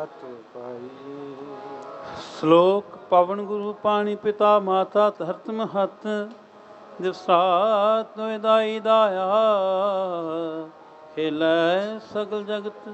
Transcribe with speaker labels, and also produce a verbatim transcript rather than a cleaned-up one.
Speaker 1: ਮਤ ਪਾਈਏ।
Speaker 2: ਸ਼ਲੋਕ ਪਵਨ ਗੁਰੂ ਪਾਣੀ ਪਿਤਾ ਮਾਤਾ ਧਰਤ ਮਹਤ ਦਿਵਸਾਤ ਵਿਦਾਈ ਦਾਇਆ ਖੇਲੈ ਸਗਲ ਜਗਤ